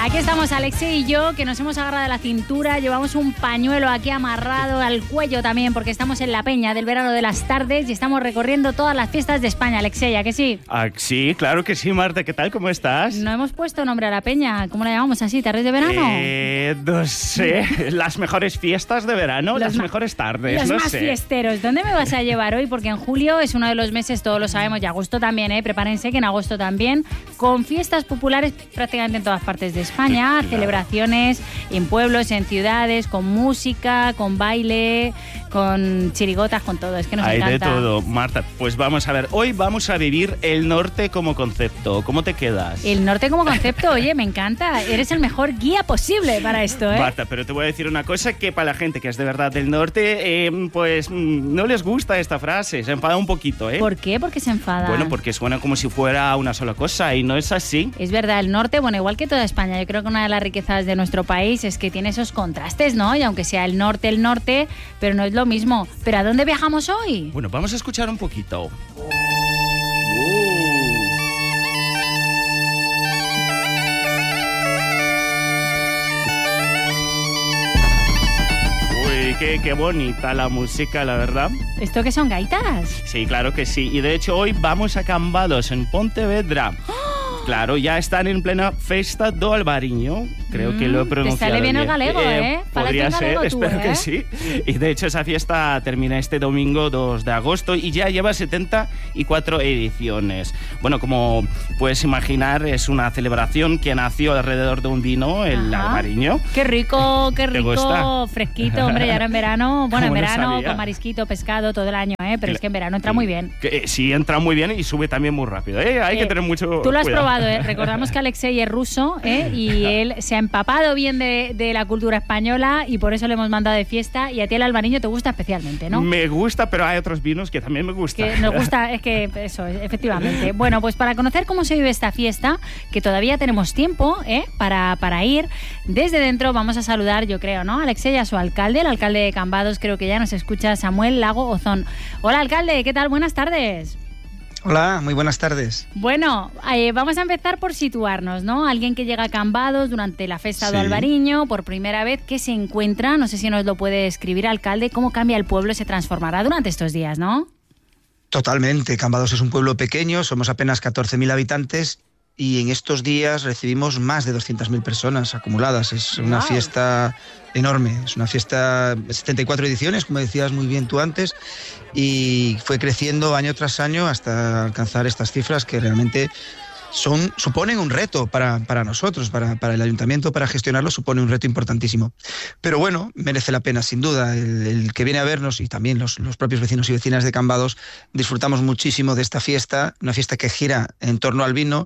Aquí estamos Alexei y yo, que nos hemos agarrado de la cintura, llevamos un pañuelo aquí amarrado al cuello también, porque estamos en la peña del verano de las tardes y estamos recorriendo todas las fiestas de España, Alexei, ¿a que sí? Sí, claro que sí, Marta, ¿qué tal? ¿Cómo estás? No hemos puesto nombre a la peña, ¿cómo la llamamos así? ¿Tardes de verano? No sé, las mejores fiestas de verano, las mejores tardes, los no más sé. Fiesteros, ¿dónde me vas a llevar hoy? Porque en julio es uno de los meses, todos lo sabemos, y agosto también, prepárense que en agosto también, con fiestas populares prácticamente en todas partes de España, claro. Celebraciones en pueblos, en ciudades, con música, con baile, con chirigotas, con todo, es que nos Hay encanta. de todo, Marta. Pues vamos a ver, hoy vamos a vivir el norte como concepto. ¿Cómo te quedas? El norte como concepto, oye, me encanta, eres el mejor guía posible para esto, Marta, pero te voy a decir una cosa que para la gente que es de verdad del norte, pues no les gusta esta frase, se enfada un poquito, ¿Por qué? ¿Por qué se enfada? Bueno, porque suena como si fuera una sola cosa y no es así. Es verdad, el norte, bueno, igual que toda España, yo creo que una de las riquezas de nuestro país es que tiene esos contrastes, ¿no? Y aunque sea el norte, pero no es lo mismo. ¿Pero a dónde viajamos hoy? Bueno, vamos a escuchar un poquito. Uy, qué bonita la música, la verdad. ¿Esto qué son, gaitas? Sí, claro que sí. Y de hecho hoy vamos a Cambados, en Pontevedra. Claro, ya están en plena Festa do Albariño. Creo que lo he pronunciado te sale bien el galego, Podría ser, galego tú, espero que sí. Y de hecho esa fiesta termina este domingo 2 de agosto y ya lleva 74 ediciones. Bueno, como puedes imaginar, es una celebración que nació alrededor de un vino, el Albariño. Qué rico, gusta? fresquito, hombre, y ahora en verano, bueno, en verano sabía? Con marisquito, pescado todo el año, pero es que en verano entra muy bien. Sí, entra muy bien y sube también muy rápido, Hay que tener mucho Tú lo has cuidado. probado, Recordamos que Alexei es ruso, y él se ha empapado bien de la cultura española y por eso le hemos mandado de fiesta, y a ti el albariño te gusta especialmente, ¿no? Me gusta, pero hay otros vinos que también me gustan. Que nos gusta, es que eso, efectivamente. Bueno, pues para conocer cómo se vive esta fiesta, que todavía tenemos tiempo, para ir desde dentro, vamos a saludar, yo creo, ¿no? Alexei, a su alcalde, el alcalde de Cambados, creo que ya nos escucha, Samuel Lago Ozón. Hola, alcalde, ¿qué tal? Buenas tardes. Hola, muy buenas tardes. Bueno, vamos a empezar por situarnos, ¿no? Alguien que llega a Cambados durante la Festa do Albariño, por primera vez, ¿qué se encuentra? No sé si nos lo puede escribir, alcalde, cómo cambia el pueblo, se transformará durante estos días, ¿no? Totalmente, Cambados es un pueblo pequeño, somos apenas 14.000 habitantes y en estos días recibimos más de 200.000 personas acumuladas. Es una fiesta enorme, es una fiesta de 74 ediciones, como decías muy bien tú antes, y fue creciendo año tras año hasta alcanzar estas cifras que realmente suponen un reto para nosotros, para el ayuntamiento, para gestionarlo, supone un reto importantísimo. Pero bueno, merece la pena, sin duda. El que viene a vernos y también los propios vecinos y vecinas de Cambados disfrutamos muchísimo de esta fiesta, una fiesta que gira en torno al vino.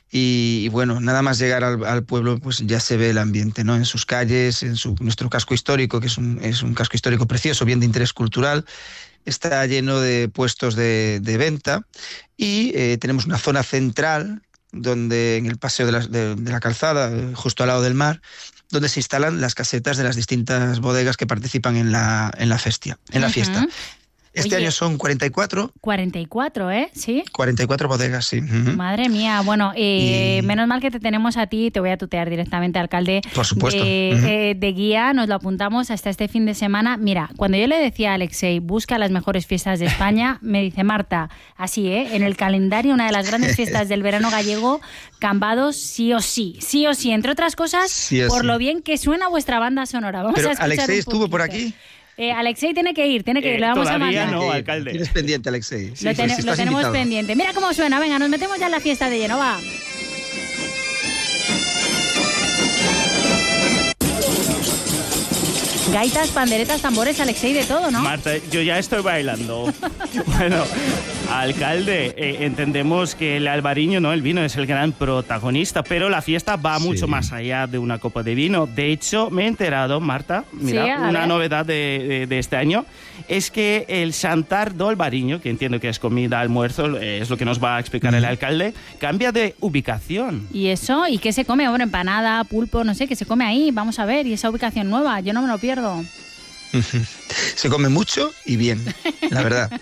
Y bueno, nada más llegar al pueblo, pues ya se ve el ambiente, ¿no? En sus calles, en nuestro casco histórico, que es un casco histórico precioso, bien de interés cultural. Está lleno de puestos de venta y tenemos una zona central donde en el paseo de la calzada, justo al lado del mar, donde se instalan las casetas de las distintas bodegas que participan en la fiesta. Este año son 44. 44, ¿sí? 44 bodegas, sí. Madre mía, bueno, menos mal que te tenemos a ti, te voy a tutear directamente, alcalde. Por supuesto. De guía, nos lo apuntamos hasta este fin de semana. Mira, cuando yo le decía a Alexei, busca las mejores fiestas de España, me dice Marta, así, en el calendario, una de las grandes fiestas del verano gallego, Cambados, sí o sí, entre otras cosas, por lo bien que suena vuestra banda sonora. Vamos a escuchar Alexei estuvo por aquí. Alexei tiene que ir, le vamos a mandar. Todavía no, alcalde. Tienes pendiente, Alexei. Lo tenemos pendiente. Mira cómo suena, venga, nos metemos ya en la fiesta de lleno, va. Gaitas, panderetas, tambores, Alexei, de todo, ¿no? Marta, yo ya estoy bailando. Bueno, alcalde, entendemos que el albariño, ¿no? El vino es el gran protagonista, pero la fiesta va mucho más allá de una copa de vino. De hecho, me he enterado, Marta, mira, una novedad de este año, es que el Xantar do Albariño, que entiendo que es comida, almuerzo, es lo que nos va a explicar el alcalde, cambia de ubicación. ¿Y eso? ¿Y qué se come? Bueno, empanada, pulpo, no sé, ¿qué se come ahí? Vamos a ver, y esa ubicación nueva, yo no me lo pierdo. Se come mucho y bien, la verdad.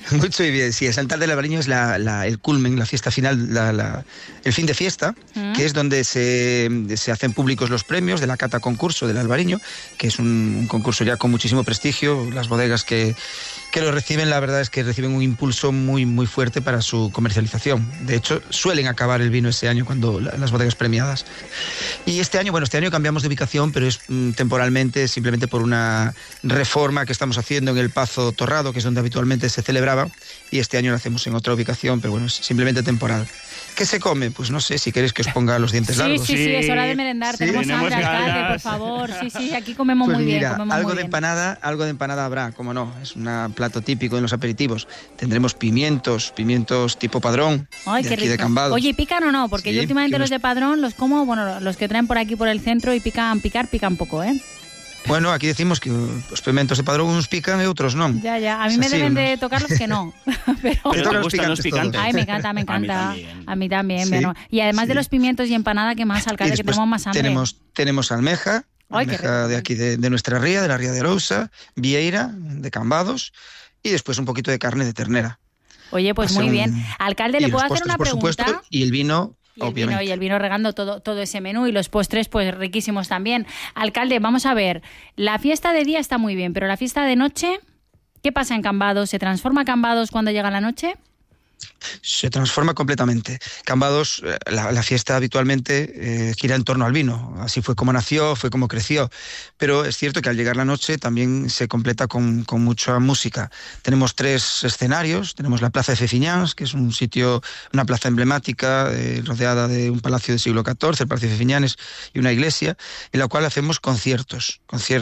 Mucho y bien, sí. El Santal del Albariño es el culmen, la fiesta final, el fin de fiesta, que es donde se hacen públicos los premios de la cata concurso del Albariño, que es un concurso ya con muchísimo prestigio. Las bodegas que lo reciben, la verdad es que reciben un impulso muy, muy fuerte para su comercialización. De hecho, suelen acabar el vino ese año cuando las bodegas premiadas. Y este año cambiamos de ubicación, pero es temporalmente, simplemente por una reforma que estamos haciendo en el Pazo Torrado, que es donde habitualmente se celebraba, y este año lo hacemos en otra ubicación, pero bueno, es simplemente temporal. ¿Qué se come? Pues no sé, si queréis que os ponga los dientes largos. Sí, es hora de merendar. Sí, tenemos hambre, alcalde, por favor. Sí, aquí comemos pues muy mira, bien. Algo de empanada habrá, como no. Es un plato típico en los aperitivos. Tendremos pimientos tipo Padrón, Ay, de qué aquí rico. de Cambados. Oye, ¿pican o no? Porque Sí, yo últimamente que los de Padrón los como, bueno, los que traen por aquí por el centro y pican poco, ¿eh? Bueno, aquí decimos que los pimentos de Padrón unos pican y otros no. Ya. A mí me deben de tocar los que no. Pero te gustan los picantes. Ay, me encanta. A mí también. Sí, bueno. Y además sí. de los pimientos y empanada, ¿qué más, alcalde? Que tenemos más hambre. Tenemos almeja. Ay, qué rico. De aquí de nuestra ría, de la ría de Arousa, vieira, de Cambados, y después un poquito de carne de ternera. Oye, pues muy bien. Alcalde, ¿le puedo hacer una pregunta? Por supuesto, y el vino, obviamente. Y el vino regando todo ese menú, y los postres pues riquísimos también. Alcalde, vamos a ver, la fiesta de día está muy bien, pero la fiesta de noche, ¿qué pasa en Cambados? ¿Se transforma Cambados cuando llega la noche? Se transforma completamente. Cambados, la fiesta habitualmente gira en torno al vino. Así fue como nació, fue como creció. Pero es cierto que al llegar la noche también se completa con mucha música. Tenemos 3 escenarios. Tenemos la Plaza de Fefiñáns, que es un sitio, una plaza emblemática rodeada de un palacio del siglo XIV, el Palacio de Fefiñáns, y una iglesia, en la cual hacemos conciertos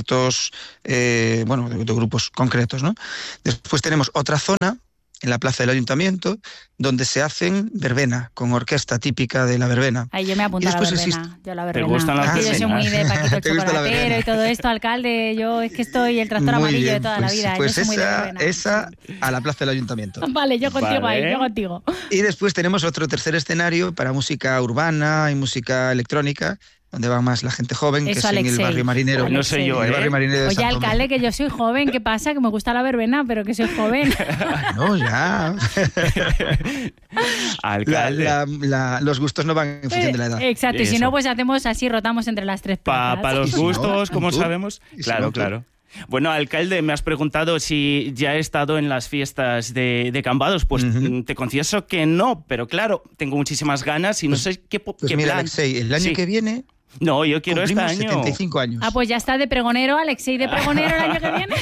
de grupos concretos, ¿no? Después tenemos otra zona en la plaza del Ayuntamiento, donde se hacen verbena, con orquesta típica de la verbena. Ay, yo me apunto a la verbena. Yo la verbena. ¿Te gustan las verbenas? Yo soy muy de Paquito el Chocolatero y todo esto, alcalde. Yo es que estoy el tractor Muy amarillo bien, de toda la vida. Pues yo soy muy de verbena. esa a la plaza del Ayuntamiento. Vale, yo contigo Vale. ahí, yo contigo. Y después tenemos otro tercer escenario para música urbana y música electrónica, donde va más la gente joven, Eso, que es en Alexei. el barrio marinero. No sé yo, en el barrio marinero de Oye, Santo alcalde, que yo soy joven, ¿qué pasa? Que me gusta la verbena, pero que soy joven. No, ya. Alcalde. Los gustos no van en función de la edad. Exacto, y si Eso. no, pues hacemos así, rotamos entre las 3 plazas. Para los Y si no, gustos, como tú. sabemos. Y si Claro, no, tú. claro. Bueno, alcalde, me has preguntado si ya he estado en las fiestas de Cambados. Pues te confieso que no, pero claro, tengo muchísimas ganas y no sé qué Pues qué mira, plan. Alexei, el año Sí. que viene No, yo quiero este cumplimos año. 75 años. Ah, pues ya está de pregonero, Alexei, de pregonero el año que viene.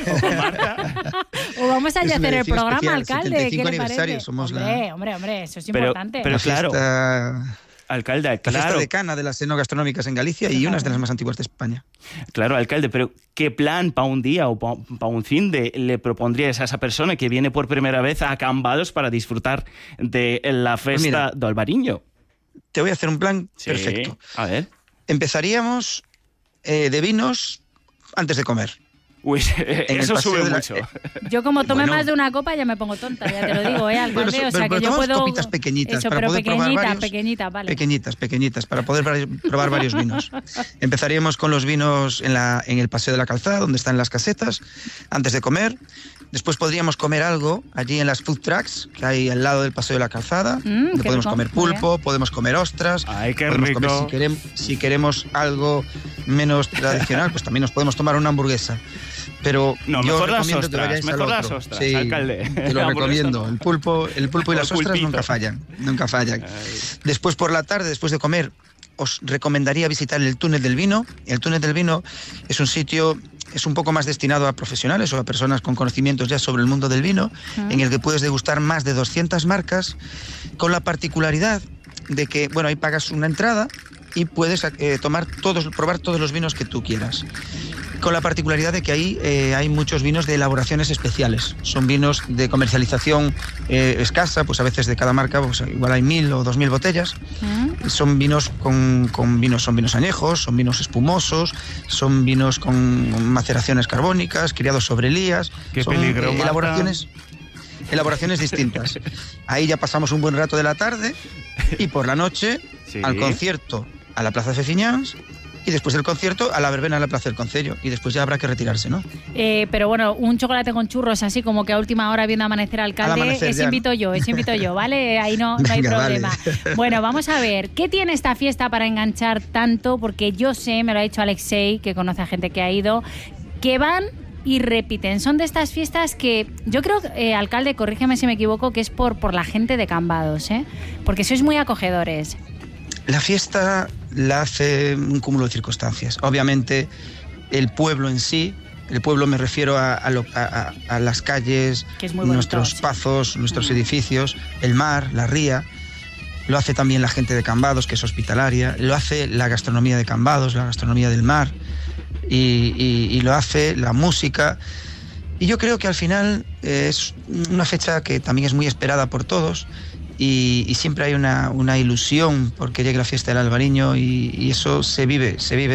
O vamos a Es una hacer el edición programa, especial, alcalde. 75 ¿Qué le aniversario, parece? somos Hombre, eso es Pero- importante. pero- la claro. fiesta, Alcalde, la fiesta claro. decana de las enogastronómicas en Galicia y una de las más antiguas de España. Claro, alcalde, pero ¿qué plan para un día o para un fin de le propondrías a esa persona que viene por primera vez a Cambados para disfrutar de la fiesta de Albariño? Te voy a hacer un plan Sí. perfecto. A ver. Empezaríamos de vinos antes de comer. Uy, el eso paseo sube de la- mucho. Yo como tome Bueno. más de una copa ya me pongo tonta, ya te lo digo, alcalde. Bueno, o sea pero que yo tomamos puedo... copitas pequeñitas Eso, para pero poder probar varios. pequeñitas, vale. Pequeñitas, para poder probar varios vinos. Empezaríamos con los vinos en el Paseo de la Calzada, donde están las casetas, antes de comer. Después podríamos comer algo allí en las food trucks, que hay al lado del Paseo de la Calzada. Donde qué podemos rico, comer muy pulpo, podemos comer ostras. Ay, qué podemos rico. comer, si queremos algo menos tradicional, pues también nos podemos tomar una hamburguesa. Pero No, yo mejor las recomiendo que ostras, vayáis al mejor las otro. ostras, Sí, alcalde. te lo La hamburguesa recomiendo. no. El pulpo y las O el ostras pulpito. nunca fallan. Después por la tarde, después de comer, os recomendaría visitar el Túnel del Vino. El Túnel del Vino es un sitio, es un poco más destinado a profesionales o a personas con conocimientos ya sobre el mundo del vino, en el que puedes degustar más de 200 marcas, con la particularidad de que, bueno, ahí pagas una entrada y puedes probar todos los vinos que tú quieras. Con la particularidad de que ahí hay muchos vinos de elaboraciones especiales. Son vinos de comercialización escasa, pues a veces de cada marca, pues igual hay 1000 o 2000 botellas. Son vinos son vinos añejos, son vinos espumosos, son vinos con maceraciones carbónicas, criados sobre lías. Qué son peligro, Marta. elaboraciones distintas. Ahí ya pasamos un buen rato de la tarde y por la noche Sí. al concierto a la Plaza de Fefiñáns y después del concierto a la verbena en la Plaza del Concello, y después ya habrá que retirarse, ¿no? Pero bueno, un chocolate con churros así como que a última hora viendo amanecer alcalde, eso invito yo, ¿vale? Ahí no hay problema. Vale. Bueno, vamos a ver, ¿qué tiene esta fiesta para enganchar tanto? Porque yo sé, me lo ha dicho Alexei, que conoce a gente que ha ido, que van y repiten. Son de estas fiestas que yo creo, alcalde, corrígeme si me equivoco, que es por la gente de Cambados, ¿eh? Porque sois muy acogedores. La fiesta la hace un cúmulo de circunstancias. Obviamente, el pueblo en sí, el pueblo me refiero a las calles, nuestros pazos, nuestros edificios, el mar, la ría. Lo hace también la gente de Cambados, que es hospitalaria. Lo hace la gastronomía de Cambados, la gastronomía del mar. Y lo hace la música. Y yo creo que al final es una fecha que también es muy esperada por todos. Y siempre hay una ilusión porque llegue la fiesta del Albariño y eso se vive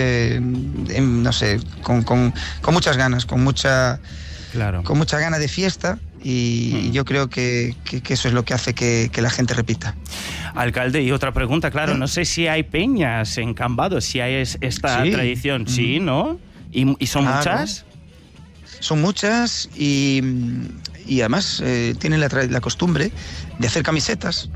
no sé, con muchas ganas, con mucha gana de fiesta, y yo creo que eso es lo que hace que la gente repita. Alcalde, y otra pregunta, claro, no sé si hay peñas en Cambados, si hay esta tradición, sí, ¿no? ¿Y son muchas? Son muchas y además tienen la costumbre de hacer camisetas.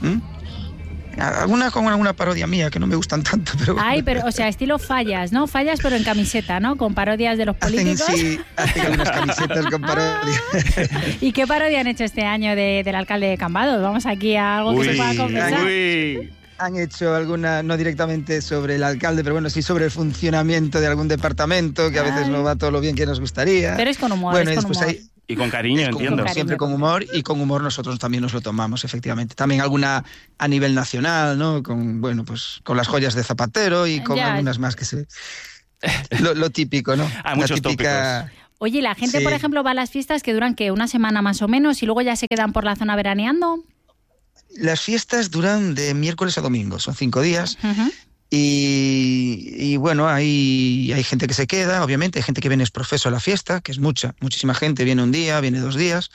Alguna con alguna parodia mía que no me gustan tanto, pero... pero, o sea, estilo Fallas, ¿no? Fallas pero en camiseta, ¿no? Con parodias de los políticos. Hacen algunas camisetas con parodias. ¿Y qué parodia han hecho este año del alcalde de Cambados? Vamos aquí a algo que se pueda confesar. Han hecho alguna, no directamente sobre el alcalde, pero bueno, sí sobre el funcionamiento de algún departamento, que a veces no va todo lo bien que nos gustaría. Pero es con humor, bueno, es con humor. Y con cariño, entiendo. Siempre con humor, y con humor nosotros también nos lo tomamos, efectivamente. También alguna a nivel nacional, ¿no? Con las joyas de Zapatero y con algunas más que se... Lo típico, ¿no? Hay muchos tópicos. Oye, la gente, por ejemplo, va a las fiestas que duran, ¿qué? ¿Una semana más o menos? ¿Y luego ya se quedan por la zona veraneando? Las fiestas duran de miércoles a domingo, son 5 días. Uh-huh. Y bueno, hay gente que se queda, obviamente, hay gente que viene exprofeso a la fiesta, que es muchísima gente, viene un día, viene 2 días.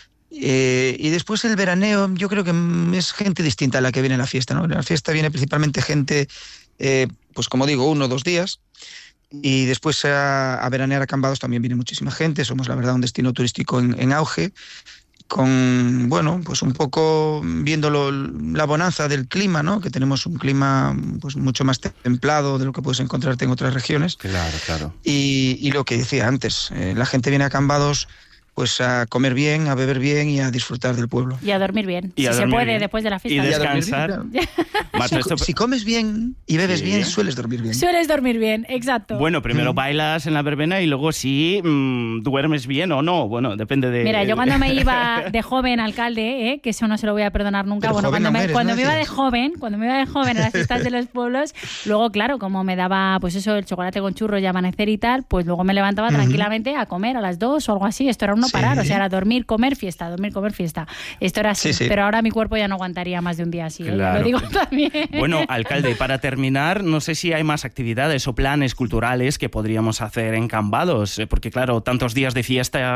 Y después el veraneo, yo creo que es gente distinta a la que viene a la fiesta, ¿no? En la fiesta viene principalmente gente, pues como digo, 1 o 2 días. Y después a veranear a Cambados también viene muchísima gente. Somos, la verdad, un destino turístico en auge, con, bueno, pues un poco viendo la bonanza del clima, ¿no? Que tenemos un clima pues mucho más templado de lo que puedes encontrarte en otras regiones. Claro. Y lo que decía antes, la gente viene a Cambados pues a comer bien, a beber bien y a disfrutar del pueblo. Y a dormir bien, si se puede, después de la fiesta. Y descansar. Si comes bien y bebes bien, sueles dormir bien. Sueles dormir bien, exacto. Bueno, primero bailas en la verbena y luego sí duermes bien o no. Bueno, depende de... Mira, yo cuando me iba de joven, alcalde, que eso no se lo voy a perdonar nunca. Pero bueno, cuando me iba de joven a las fiestas de los pueblos, luego, claro, como me daba, pues eso, el chocolate con churros y amanecer y tal, pues luego me levantaba tranquilamente a comer a las 2 o algo así. Esto era no parar, o sea, era dormir, comer, fiesta. Esto era así, pero ahora mi cuerpo ya no aguantaría más de un día así, claro. Lo digo también. Bueno, alcalde, para terminar, no sé si hay más actividades o planes culturales que podríamos hacer en Cambados, porque claro, tantos días de fiesta...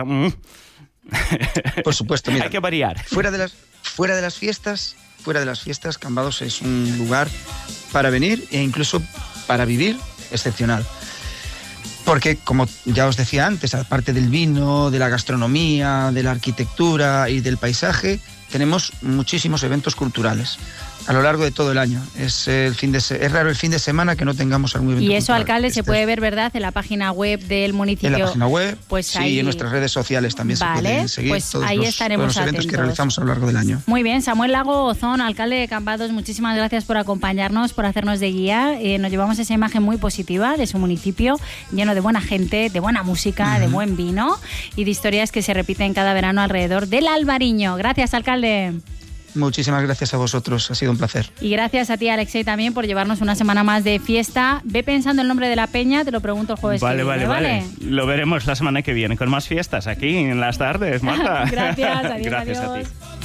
Por supuesto, mira. Hay que variar. Fuera de las fiestas, Cambados es un lugar para venir e incluso para vivir excepcional. Porque, como ya os decía antes, aparte del vino, de la gastronomía, de la arquitectura y del paisaje, tenemos muchísimos eventos culturales a lo largo de todo el año. Es raro el fin de semana que no tengamos algún evento cultural. Y eso, alcalde, se puede ver, ¿verdad?, en la página web del municipio. En la página web, pues sí, ahí... y en nuestras redes sociales también se pueden seguir pues todos ahí estaremos los eventos atentos. que realizamos a lo largo del año. Muy bien, Samuel Lago Ozón, alcalde de Cambados, muchísimas gracias por acompañarnos, por hacernos de guía. Nos llevamos esa imagen muy positiva de su municipio, lleno de buena gente, de buena música, de buen vino y de historias que se repiten cada verano alrededor del Albariño. Gracias, alcalde. Muchísimas gracias a vosotros, ha sido un placer. Y gracias a ti, Alexei, también por llevarnos una semana más de fiesta. Ve pensando el nombre de la peña, te lo pregunto el jueves que viene, ¿vale? Lo veremos la semana que viene con más fiestas aquí en las tardes, Marta. Gracias, adiós. Gracias a ti.